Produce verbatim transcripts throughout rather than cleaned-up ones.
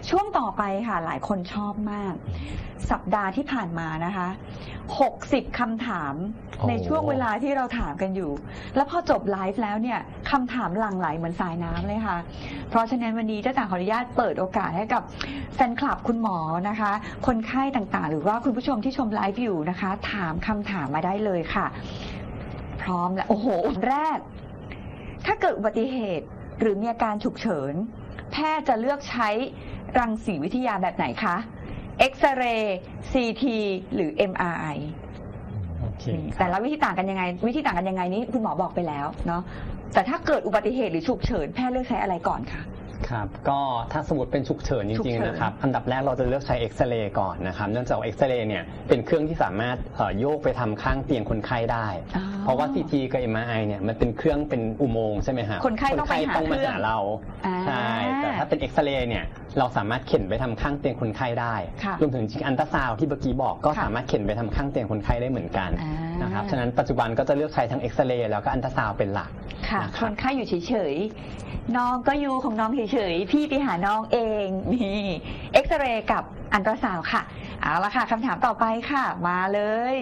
ช่วงต่อไปค่ะหลายคนชอบมากสัปดาห์ที่ผ่านมานะคะหกสิบคำถามในช่วงเวลาที่เราถามกันอยู่แล้วพอจบไลฟ์แล้วเนี่ยคำถามหลั่งไหลเหมือนสายน้ำเลยค่ะเพราะฉะนั้นวันนี้เจ้าจ๋าขออนุญาตเปิดโอกาสให้กับแฟนคลับคุณหมอนะคะคนไข้ต่างๆหรือว่าคุณผู้ชมที่ชมไลฟ์อยู่นะคะถามคำถามมาได้เลยค่ะพร้อมแล้วโอ้โหแรกถ้าเกิดอุบัติเหตุหรือมีอาการฉุกเฉินแพทย์จะเลือกใช้รังสีวิทยาแบบไหนคะเอ็กซเรย์ ซี ที หรือ เอ็ม อาร์ ไอ แต่ละวิธีต่างกันยังไงวิธีต่างกันยังไงนี้คุณหมอบอกไปแล้วเนาะแต่ถ้าเกิดอุบัติเหตุหรือฉุกเฉินแพทย์เลือกใช้อะไรก่อนคะครับก็ถ้าสมมติเป็นฉุกเฉินจริงๆนะครับอันดับแรกเราจะเลือกใช้เอ็กซเรย์ก่อนนะครับเนื่องจากเอ็กซเรย์เนี่ยเป็นเครื่องที่สามารถโยกไปทำข้างเตียงคนไข้ได้เพราะว่า ซี ที กับ เอ็ม อาร์ ไอ เนี่ยมันเป็นเครื่องเป็นอุโมงค์ใช่ไหมครับคนไข้ต้องไปหามาหาเราใช่แต่ถ้าเป็นเอ็กซเรย์เนี่ยเราสามารถเข็นไปทำข้างเตียงคนไข้ได้รวมถึงจริงอันตราซาวด์ที่เมื่อกี้บอกก็สามารถเข็นไปทำข้างเตียงคนไข้ได้เหมือนกันนะครับฉะนั้นปัจจุบันก็จะเลือกใช้ทั้งเอ็กซเรย์แล้วก็อันตราซาวด์เป็นหลักค่ะคนไข้อยู่เฉยๆน้องก็อยู่ของน้องเฉยๆพี่ไปหาน้องเองนี่เอ็กซเรย์กับอันตราซาวด์ค่ะเอาละค่ะคำถามต่อไปค่ะมาเลย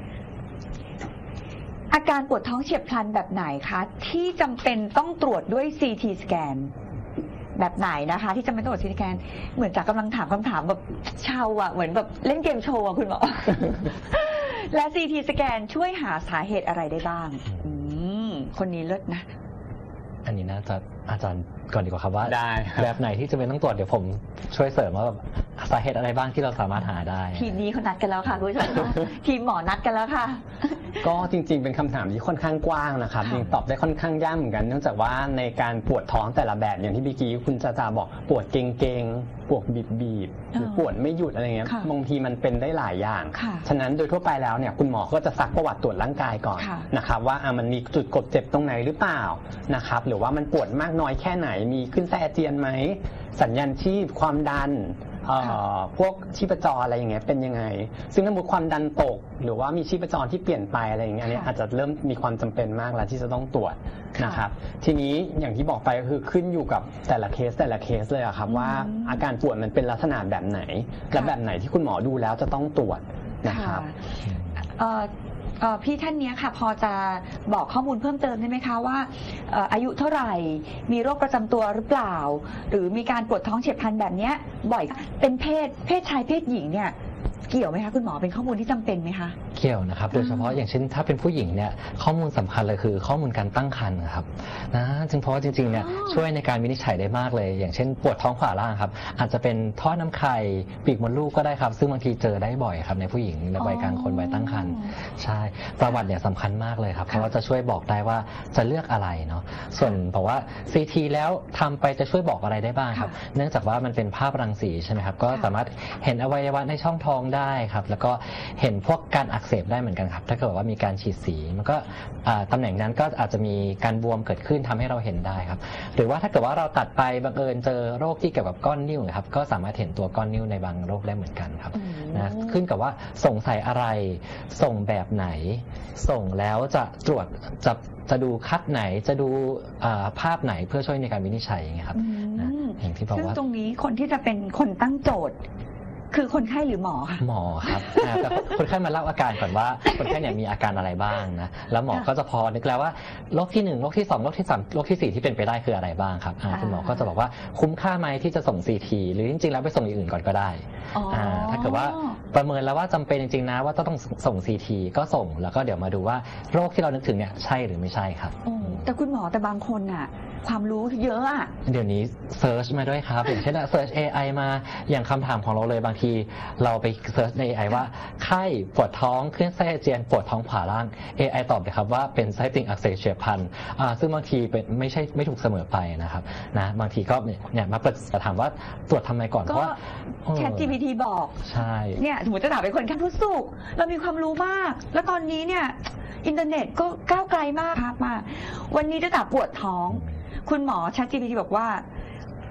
อาการปวดท้องเฉียบพลันแบบไหนคะที่จำเป็นต้องตรวจด้วย ซี ที สแกนแบบไหนนะคะที่จำเป็นต้องตรวจ ซี ที สแกนเหมือนจากกำลังถามคำถามแบบชาวอ่ะเหมือนแบบเล่นเกมโชว์อ่ะคุณหมอ และ ซี ที สแกนช่วยหาสาเหตุอะไรได้บ้างอืมคนนี้เลิศนะอันนี้น่าจะอาจารย์ก่อนดีกว่าครับว่าได้แบบไหนที่จะเป็นต้องตรวจเดี๋ยวผมช่วยเสริมว่าสาเหตุอะไรบ้างที่เราสามารถหาได้ทีมนี้เขานัดกันแล้วค่ะคุณผู้ชมทีมหมอนัดกันแล้วค่ะก็จริงๆเป็นคำถามที่ค่อนข้างกว้างนะครับยังตอบได้ค่อนข้างยากเหมือนกันเนื่องจากว่าในการปวดท้องแต่ละแบบอย่างที่เมื่อกี้คุณจาจาบอกปวดเกร็งๆปวดบีบๆหรือปวดไม่หยุดอะไรเงี้ยบางทีมันเป็นได้หลายอย่างฉะนั้นโดยทั่วไปแล้วเนี่ยคุณหมอก็จะซักประวัติตรวจร่างกายก่อนนะครับว่ามันมีจุดกดเจ็บตรงไหนหรือเปล่านะครับหรือว่ามันปวดมากน้อยแค่ไหนมีขึ้นไส้อาเจียนไหมสัญญาณชีพความดันพวกชีพจรอะไรอย่างเงี้ยเป็นยังไงซึ่งถ้าสมมติความดันตกหรือว่ามีชีพจรที่เปลี่ยนไปอะไรอย่างเงี้ยอันนี้อาจจะเริ่มมีความจำเป็นมากแล้วที่จะต้องตรวจนะครับทีนี้อย่างที่บอกไปก็คือขึ้นอยู่กับแต่ละเคสแต่ละเคสเลยครับว่าอาการปวดมันเป็นลักษณะแบบไหนและแบบไหนที่คุณหมอดูแล้วจะต้องตรวจนะครับพี่ท่านนี้ค่ะพอจะบอกข้อมูลเพิ่มเติมได้ไหมคะว่าอายุเท่าไหร่มีโรคประจำตัวหรือเปล่าหรือมีการปวดท้องเฉียบพลันแบบนี้บ่อยเป็นเพศเพศชายเพศหญิงเนี่ยเกี่ยวไหมคะคุณหมอเป็นข้อมูลที่จำเป็นไหมคะเกี่ยวนะครับโดยเฉพาะอย่างเช่นถ้าเป็นผู้หญิงเนี่ยข้อมูลสำคัญเลยคือข้อมูลการตั้งครรภ์ครับนะจึงเพราะว่าจริงๆเนี่ยช่วยในการวินิจฉัยได้มากเลยอย่างเช่นปวดท้องผ่าล่างครับอาจจะเป็นท่อน้ำไข่ปีกมดลูกก็ได้ครับซึ่งบางทีเจอได้บ่อยครับในผู้หญิงในวัยกลางคนวัยตั้งครรภ์ใช่ประวัติเนี่ยสำคัญมากเลยครับเพราะว่าจะช่วยบอกได้ว่าจะเลือกอะไรเนาะส่วนบอกว่า ซี ที แล้วทำไปจะช่วยบอกอะไรได้บ้างครับเนื่องจากว่ามันเป็นภาพรังสีใช่ไหมครับก็สามารถเห็นอวัยวะในช่องท้องได้ครับแล้วก็เห็นพวกการอักเสบได้เหมือนกันครับถ้าเกิดว่ามีการฉีดสีมันก็ตำแหน่งนั้นก็อาจจะมีการบวมเกิดขึ้นทำให้เราเห็นได้ครับหรือว่าถ้าเกิดว่าเราตัดไปบังเอิญเจอโรคที่เกี่ยวกับก้อนนิ้วครับก็สามารถเห็นตัวก้อนนิ้วในบางโรคได้เหมือนกันครับนะขึ้นกับว่าสงสัยอะไรส่งแบบไหนส่งแล้วจะตรวจจะจะดูคัดไหนจะดูภาพไหนเพื่อช่วยในการวินิจฉัยอย่างเงี้ยครับนะอย่างที่บอกว่าซึ่งตรงนี้คนที่จะเป็นคนตั้งโจทย์คือคนไข้หรือหมอคะหมอครับแต่คนไข้มาเล่าอาการก่อนว่าคนไข้เนี่ยมีอาการอะไรบ้างนะแล้วหมอก็จะพอนึกแล้วว่าโรคที่หนึ่งโรคที่สองโรคที่สามโรคที่สี่ที่เป็นไปได้คืออะไรบ้างครับคุณหมอก็จะบอกว่าคุ้มค่าไหมที่จะส่ง ซี ที หรือจริงๆแล้วไปส่งอย่างอื่นก่อนก็ได้ถ้าเกิดว่าประเมินแล้วว่าจำเป็นจริงๆนะว่าต้องส่ง ซี ที ก็ส่งแล้วก็เดี๋ยวมาดูว่าโรคที่เรานึกถึงเนี่ยใช่หรือไม่ใช่ครับแต่คุณหมอแต่บางคนอ่ะความรู้เยอะอ่ะเดี๋ยวนี้เซิร์ชมาด้วยครับอย่างเช่นเซิร์ช เอ ไอ มาอย่างคำถามของเราเลยบางทีเราไปเซิร์ชใน เอ ไอ ว่าไข้ปวดท้องคลื่นไส้อาเจียนปวดท้องผ่าล่าง เอ ไอ ตอบเลยครับว่าเป็นไส้ติ่งอักเสบเฉียบพลันซึ่งบางทีเป็นไม่ใช่ไม่ถูกเสมอไปนะครับนะบางทีก็เนี่ยมาเปิดถามว่าตรวจทำไมก่อนเพราะว่าแชท จี พี ที บอกใช่เนี่ยสมมติจะถามเป็นคนขั้นผู้สูงเรามีความรู้มากแล้วตอนนี้เนี่ยอินเทอร์เน็ตก็ก้าวไกลมากครับมากวันนี้จะถามปวดท้องคุณหมอ แชท จี พี ที บอกว่า